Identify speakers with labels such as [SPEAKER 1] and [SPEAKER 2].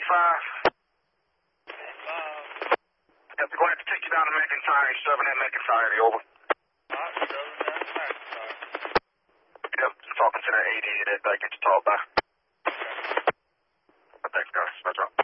[SPEAKER 1] 5. Yep, we're going to have to take you down to McIntyre. 7 at McIntyre, over. Yep, talking to that 80 that gets you tall by. Thanks, guys. That's all.